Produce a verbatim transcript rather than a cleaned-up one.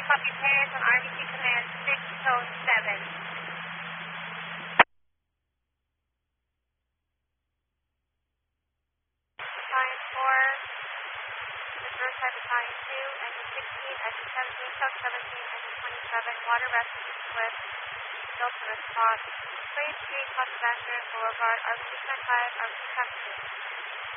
copy Paris on R B C Command six oh seven. Battalion four, Riverside Battalion two, engine sixteen, engine seventeen, choke seventeen, engine twenty-seven, water rescue swift, filter response. Slade Street, Costa Boulevard, R B C Command five, R B C Command two.